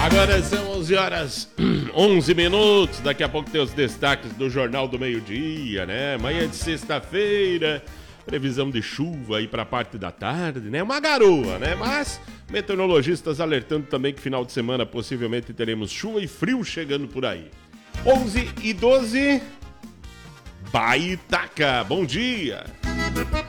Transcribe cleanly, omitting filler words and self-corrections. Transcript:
Agora são 11 horas 11 minutos. Daqui a pouco tem os destaques do Jornal do Meio-Dia, né? Manhã de sexta-feira, previsão de chuva aí pra parte da tarde, né? Uma garoa, né? Mas meteorologistas alertando também que final de semana possivelmente teremos chuva e frio chegando por aí. 11 e 12, Baitaca, bom dia!